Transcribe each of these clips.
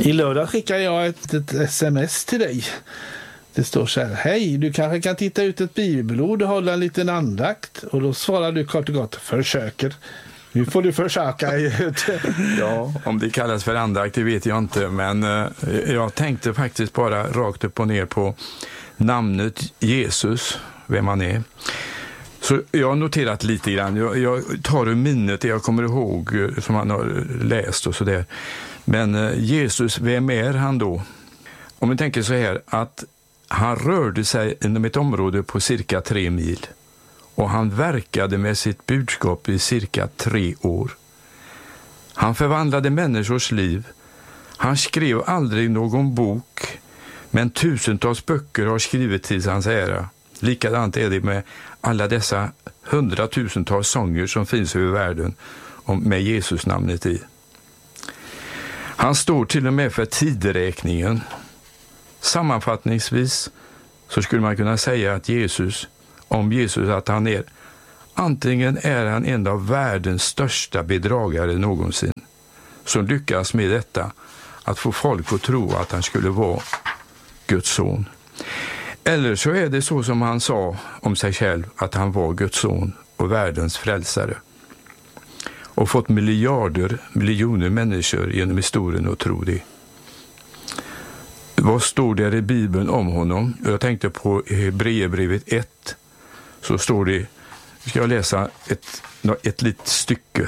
I lördag skickade jag ett sms till dig. Det står så här: hej, du kanske kan titta ut ett bibelord och hålla en liten andakt. Och då svarar du kort och gott: försöker. Nu får du försöka. Ja, om det kallas för andakt, det vet jag inte. Men jag tänkte faktiskt bara rakt upp och ner på namnet Jesus, vem han är. Så jag har noterat lite grann. Jag tar ur minnet det jag kommer ihåg som han har läst och sådär. Men Jesus, vem är han då? Om vi tänker så här att han rörde sig inom ett område på cirka 3 mil. Och han verkade med sitt budskap i cirka 3 år. Han förvandlade människors liv. Han skrev aldrig någon bok, men tusentals böcker har skrivit till hans ära. Likadant är det med alla dessa 100,000-tals sånger som finns över världen med Jesus namnet i. Han står till och med för tideräkningen. Sammanfattningsvis så skulle man kunna säga att om Jesus att han är, antingen är han en av världens största bedragare någonsin, som lyckas med detta att få folk att tro att han skulle vara Guds son. Eller så är det så som han sa om sig själv, att han var Guds son och världens frälsare. Och fått miljoner människor genom historien att tro det. Vad står det i Bibeln om honom? Jag tänkte på Hebreerbrevet 1. Så står det, ska jag läsa ett litet stycke.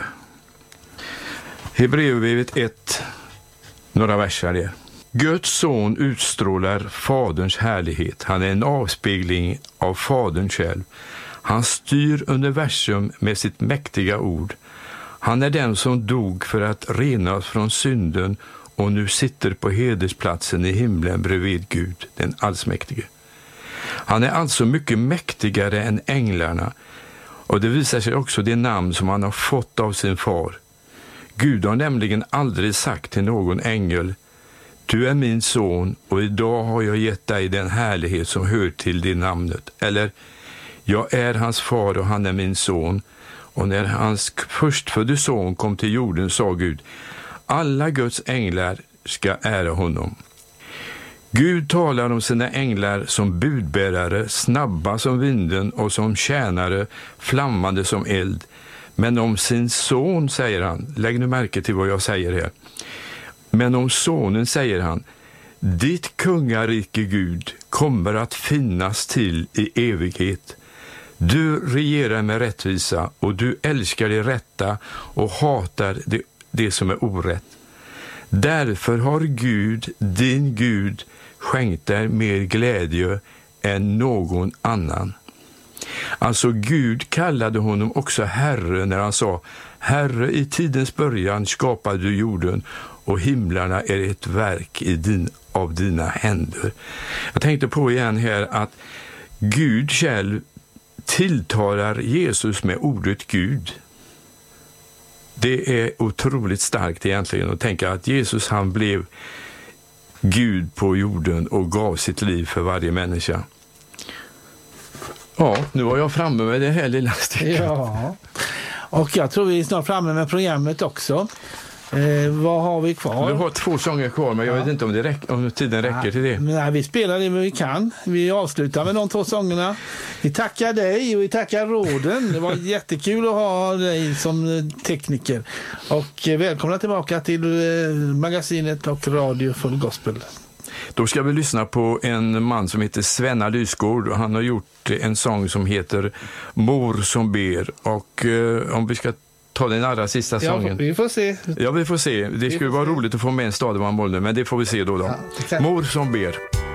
Hebreerbrevet 1, några verser där. Guds son utstrålar Faderns härlighet. Han är en avspegling av Fadern själv. Han styr universum med sitt mäktiga ord. Han är den som dog för att rena oss från synden och nu sitter på hedersplatsen i himlen bredvid Gud, den allsmäktige. Han är alltså mycket mäktigare än änglarna, och det visar sig också det namn som han har fått av sin far. Gud har nämligen aldrig sagt till någon ängel: du är min son och idag har jag gett dig den härlighet som hör till det namnet. Eller, jag är hans far och han är min son. Och när hans förstfödde son kom till jorden sa Gud: alla Guds änglar ska ära honom. Gud talar om sina änglar som budbärare, snabba som vinden, och som tjänare, flammande som eld. Men om sin son säger han, lägg nu märke till vad jag säger här. Men om sonen säger han: ditt kungarike Gud kommer att finnas till i evighet. Du regerar med rättvisa och du älskar det rätta och hatar det som är orätt. Därför har Gud, din Gud, skänkt dig mer glädje än någon annan. Alltså Gud kallade honom också Herre när han sa: Herre, i tidens början skapade du jorden och himlarna är ett verk av dina händer. Jag tänkte på igen här att Gud själv tilltalar Jesus med ordet Gud. Det är otroligt starkt egentligen att tänka att Jesus, han blev Gud på jorden och gav sitt liv för varje människa. Ja, nu var jag framme med det här lilla stycket. Ja, och jag tror vi är snart framme med programmet också. Vad har vi kvar? Vi har 2 sånger kvar, men jag vet inte om tiden räcker till det. Nej, vi spelar det men vi kan. Vi avslutar med de 2 sångerna. Vi tackar dig och vi tackar råden. Det var jättekul att ha dig som tekniker. Och välkomna tillbaka till magasinet och Radio Full Gospel. Då ska vi lyssna på en man som heter Svenna Lysgård, och han har gjort en sång som heter Mor som ber. Och om vi ska ta den allra sista sången. Ja, vi får se. Ja, vi får se. Det skulle vara roligt att få med en Stademan Bollnäs, men det får vi se då. Ja, Mor som ber.